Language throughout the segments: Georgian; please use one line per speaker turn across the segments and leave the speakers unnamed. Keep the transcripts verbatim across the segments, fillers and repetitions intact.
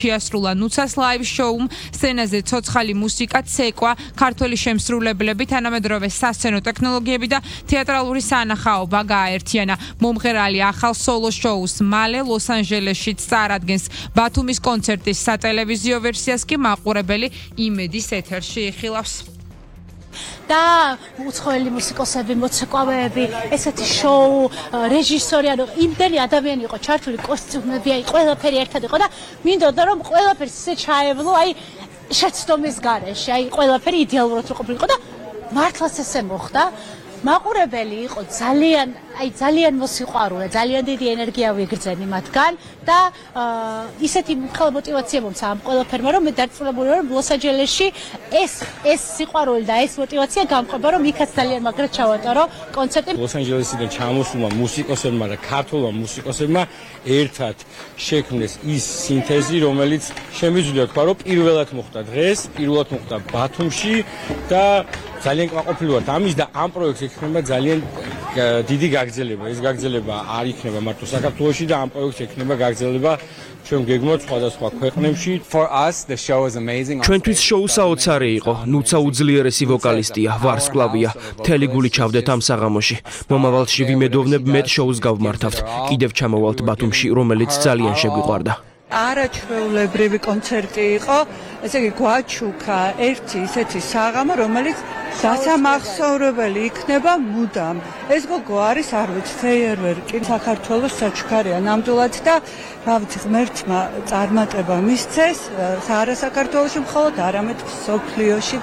შეასრულა ნუცას ლაივ შოუმ, სცენაზე ცოცხალი მუსიკა, ცეკვა, ქართველი შემსრულებლები, თანამედროვე სასცენო ტექნოლოგიები და თეატრალური სანახაობა გააერთიანა. მომღერალი ახალ სოლო შოუს მალე ლოს-ანჯელესშიც წარადგენს. ბათუმის კონცერტის სატელევიზიო ვერსიას კი მაყურებელი იმედის ეთერში იხილავს.
და უცხოელი მუსიკოსები, მოცეკვავეები, ესეთი შოუ, რეჟისორი, ანუ იმდენი ადამიანი იყო ჩართული, კოსტიუმები, აი ყველაფერი ერთად იყო და მინდოდა რომ ყველაფერს ისე ჩაევლო, აი შეცდომის გარეშე, აი ყველაფერი იდეალურად რო ყოფილიყო და მართლაც ესე მოხდა. მაყურებელი იყო ძალიან, აი ძალიან მოსიყვარულე, ძალიან დიდი ენერგია ვიგრძენი მათგან და ისეთი მხოლოდ мотиваცია მომცა ამ ყველაფერმა, რომ მე დარწმუნებული ვარ, რომ ლოს-ანჯელესში ეს ეს სიყვარული და ეს мотиваცია გამყვება, რომ იქაც ძალიან მაგრად ჩავატარო კონცერტი.
ლოს-ანჯელესიდან ჩამოსულმა მუსიკოსებმა და ქართველმა მუსიკოსებმა ერთად შექმნეს ის სინთეზი, რომელიც შემიძლია თქვა, რომ პირველად მოხდა დღეს, პირველად მოხდა ბათუმში და ძალიან კმაყოფილი ვართ ამის და ამ პროექტს ექნება ძალიან დიდი გაგრძელება. ეს გაგრძელება არ იქნება მარტო საქართველოში და ამ პროექტს ექნება გაგრძელება ჩვენ გეგმოთ სხვადასხვა ქვეყნებში.
For us the show is amazing.
ჩვენთვის შოუ საოცარი იყო. ნუცა უძლიერესი ვოკალისტია, ვარსკვლავია. მთელი გული ჩავდეთ ამ საღამოში. მომავალში ვიმედოვნებ მეტ შოუს გავმართავთ. კიდევ ჩამოვალთ ბათუმში, რომელიც ძალიან შეგვიყვარდა.
არაჩვეულებრივი კონცერტი იყო, ესე იგი გვაჩუქა ერთი ისეთი საღამო, რომელიც დასამახსოვრებელი იქნება მუდამ. ეს გოგო არის, არ ვიცი, ფეიერვერკი, საქართველოს საჩქარია ნამდვილად და რა ვიცი, ღმერთმა წარმატება მისცეს, არა საქართველოში მხოლოდ, არამედ მსოფლიოში.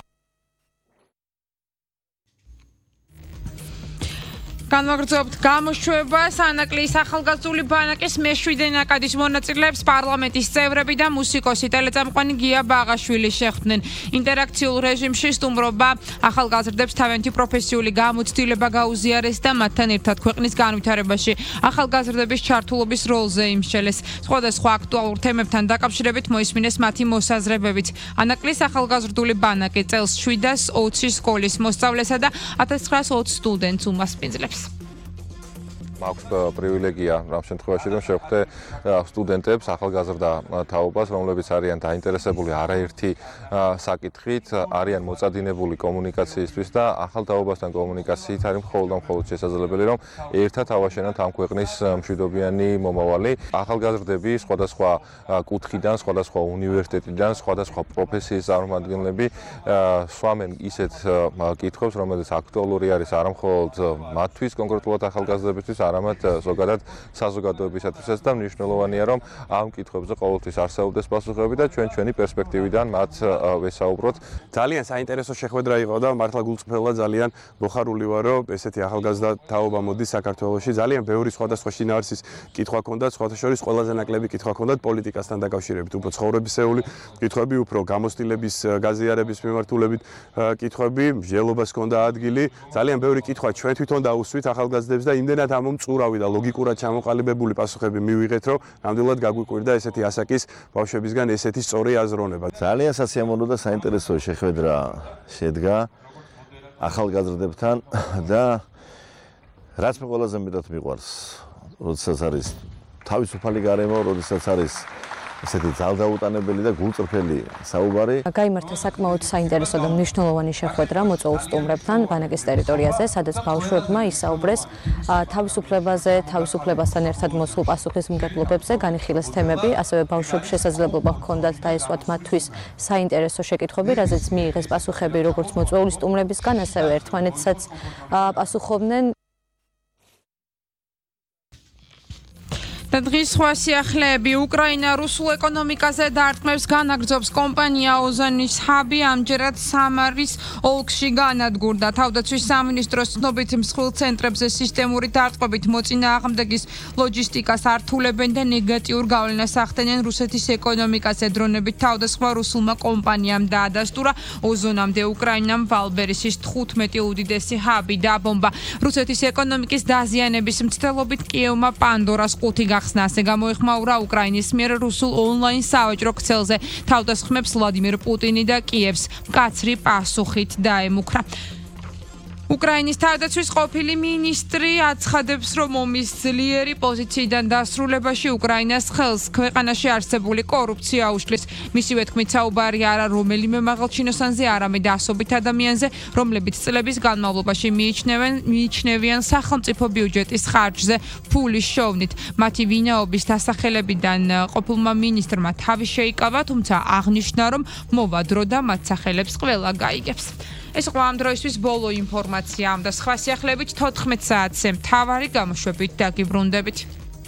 განვაგრძობთ გამოშვებას. ანაკლის ახალგაზრდული ბანაკის მეშვიდე ნაკადის მონაწილეებს პარლამენტის წევრები და მუსიკოსი ტელეწამყვანი გია ბაღაშვილი შეხვდნენ. ინტერაქციულ რეჟიმში სტუმრობა ახალგაზრდებს თავიანთი პროფესიული გამოცდილება გაუზიარეს და მათთან ერთად ქვეყნის განვითარებაში ახალგაზრდების ჩართულობის როლზე იმსჯელეს. სხვადასხვა აქტუალურ თემებთან დაკავშირებით მოისმინეს მათი მოსაზრებებიც. ანაკლის ახალგაზრდული ბანაკი წელს შვიდას ოცი სკოლის მოსწავლესა და ათას ცხრაას ოცი სტუდენტს უმასპინძლებს.
მაქვს პრივილეგია ამ შემთხვევაში რომ შევხვდე სტუდენტებს, ახალგაზრდა თაობას, რომლებიც არიან დაინტერესებული არაერთი საკითხით, არიან მოწადინებული კომუნიკაციისთვის და ახალ თაობასთან კომუნიკაციით არის მხოლოდ და მხოლოდ შესაძლებელი, რომ ერთად ავაშენოთ ამ ქვეყნის მშვიდობიანი მომავალი. ახალგაზრდები სხვადასხვა კუთხიდან, სხვადასხვა უნივერსიტეტიდან, სხვადასხვა პროფესიის წარმომადგენლები სვამენ ისეთ კითხვებს, რომელიც აქტუალური არის არა მხოლოდ მათთვის, კონკრეტულად ახალგაზრდებისთვის, არამედ ზოგადად საზოგადოებისათვისაც და მნიშვნელოვანია რომ ამ კითხვებზე ყოველთვის არსებობდეს პასუხები და ჩვენ ჩვენი პერსპექტივიდან მათ ვესაუბროთ.
ძალიან საინტერესო შეხვედრა იყო და მართლა გულწრფელად ძალიან მოხარული ვარ რომ ესეთი ახალგაზრდა თაობა მოდის საქართველოში. ძალიან ბევრი სხვადასხვა შინაარსის კითხვა ჰქონდათ, სხვათა შორის ყველაზე ნაკლები კითხვა ჰქონდათ პოლიტიკასთან დაკავშირებით, უფრო ცხოვრებისეული კითხვები, უფრო გამოცდილების გაზიარების მიმართულებით კითხვები, მსჯელობას ჰქონდა ადგილი. ძალიან ბევრი კითხვა ჩვენ თვითონ დაუსვით ახალგაზრდებს და იმდენად ამ მწურავი და ლოგიკურად ჩამოყალიბებული პასუხები მივიღეთ, რომ ნამდვილად გაგვიკვირდა ესეთი ასაკის ბავშვებისგან ესეთი სწორი აზროვნება.
ძალიან სასიამოვნო და საინტერესო შეხვედრა შედგა ახალგაზრდებთან და რაც მე ყველაზე მეტად მიყვარს, როდესაც არის თავისუფალი გარემო, როდესაც არის ესეთი ძალდაუტანებელი და გულწრფელი საუბარი.
გაიმართა საკმაოდ საინტერესო და მნიშვნელოვანი შეხვედრა მოწვეულ სტუმრებთან ბანაკის ტერიტორიაზე, სადაც ბავშვებმა ისაუბრეს თავისუფლებაზე, თავისუფლებასთან ერთად მოსულ პასუხისმგებლობებზე, განიხილეს თემები, ასევე ბავშვებს შესაძლებლობა ჰქონდათ დაესვათ მათთვის საინტერესო შეკითხვები, რაზეც მიიღეს პასუხები როგორც მოწვეული სტუმრებისგან, ასევე ერთმანეთსაც პასუხობდნენ. და დღის სხვა სიახლეები უკრაინა რუსულ ეკონომიკაზე დარტყმებს განაგრძობს კომპანია ოზონის ჰაბი ამჯერად სამარის ოლქში განადგურდა. თავდაცვის სამინისტროს ცნობით მსხვილ ცენტრებზე სისტემური დარტყმებით მოწინააღმდეგის ლოჯისტიკას ართულებენ და ნეგატიურ გავლენას ახდენენ რუსეთის ეკონომიკაზე. დრონებით თავდასხმა რუსულმა კომპანიამ დაადასტურა ოზონამდე უკრაინამ ვალბერისის თხუთმეტი უდიდესი ჰაბი დაბომბა. რუსეთის ეკონომიკის დაზიანების მცდელობით კიევმა პანდორას ყუთი გახსნა. ასე გამოიხმაურა უკრაინის მიერ რუსულ ონლაინ სავაჭრო ქსელზე. თავდასხმებს ვლადიმირ პუტინი და კიევს მკაცრი პასუხით დაემუქრა.
უკრაინის თავდაცვის ყოფილი მინისტრი აცხადებს, რომ ომის ძლიერი პოზიციიდან დასრულებაში უკრაინას ხელს ქვეყანაში არსებული კორუფცია უშლის. მისივე თქმით, საუბარი არა რომელიმე მაღალჩინოსანზე, არამედ ასობით ადამიანზე, რომლებიც წლების განმავლობაში მიიჩნევენ მიიჩნევიან სახელმწიფო ბიუჯეტის ხარჯზე ფულის შოვნით. მათი ვინაობის დასახელებიდან ყოფილმა მინისტრმა თავი შეიკავა, თუმცა აღნიშნა, რომ მოვა დრო და მათ სახელებს ყველა გაიგებს. ეს იყო ამ დროისთვის ბოლო ინფორმაცია, ამ და სხვა სიახლეებით თოთხმეტ საათზე მთავარი გამოშვებით დაგიბრუნდებით.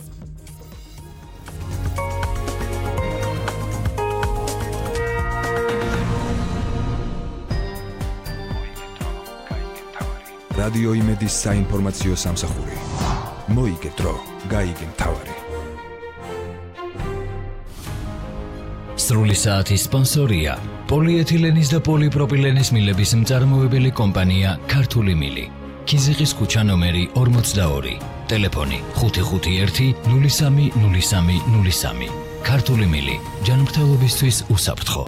რადიო იმედის საინფორმაციო სამსახური. მოიგე დრო, გაიგე მთავარი.
სრული საათის სპონსორია პოლიეთილენის და პოლიპროპილენის მილების მწარმოებელი კომპანია ქართული მილი. ქიზიყის ქუჩა ნომერი ორმოცდაორი. ტელეფონი ხუთი ხუთი ერთი ნული სამი ნული სამი ნული სამი. ქართული მილი ჯანმრთელობისთვის უსაფრთხო.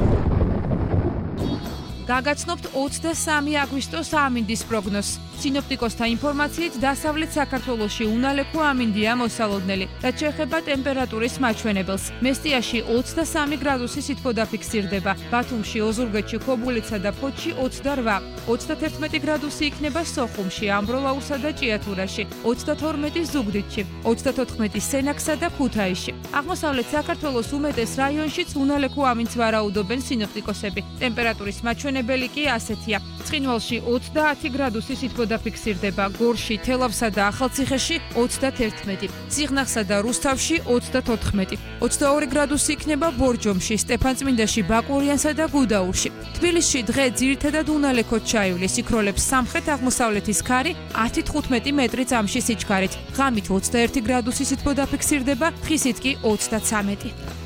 გაგაცნობთ ოცდასამი აგვისტოს ამინდის პროგნოზს. სინოპტიკოსთა ინფორმაციით, დასავლეთ საქართველოში უნალექო ამინდია მოსალოდნელი. რაც შეეხება ტემპერატურის მაჩვენებელს, მესტიაში ოცდასამი გრადუსი სითბო დაფიქსირდება, ბათუმში, ოზურგეთში, ქობულეთსა და ფოთში ოცდარვა, ოცდათერთმეტი გრადუსი იქნება სოხუმში, ამბროლაურსა და ჭიათურაში, ოცდათორმეტი ზუგდიდში, ოცდათოთხმეტი სენაკსა და ქუთაისში. აღმოსავლეთ საქართველოს უმეტეს რაიონშიც უნალექო ამინდს ვარაუდობენ სინოპტიკოსები. ტემპერატურის მაჩვენებელი კი ასეთია: ცხინვალში ოცდაათი გრადუსი სითბო დაფიქსირდება, გორში, თელავსა და ახალციხეში ოცდათერთმეტი, ციხნახსა და რუსთავში ოცდათოთხმეტი, ოცდაორი გრადუსი იქნება ბორჯომში, სტეფანწმინდაში, ბაკურიანსა და გუდაურში. თბილისში დღე ძირითადად უნალექოდ ჩაივლის, იქროლებს სამხრეთ-აღმოსავლეთის ქარი ათი თხუთმეტი მეტრი წამში სიჩქარით. ღამით ოცდაერთი გრადუსი სითბო დაფიქსირდება, ხისით კი ოცდაცამეტი.